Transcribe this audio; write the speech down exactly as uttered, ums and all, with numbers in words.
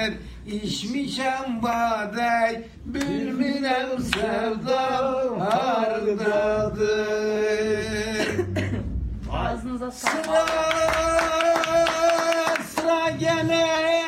gider. İçmişem badey, bilmirem sevdam hardadır. Ağzınıza sağlık. Sıra